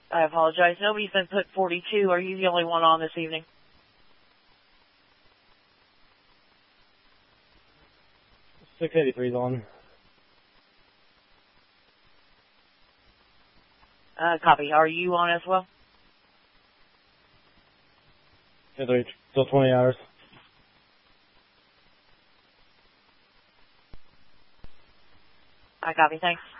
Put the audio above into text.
I apologize. Nobody's been put 42. Are you the only one on this evening? .683's on. Copy. Are you on as well? Still 20 hours. I copy. Thanks.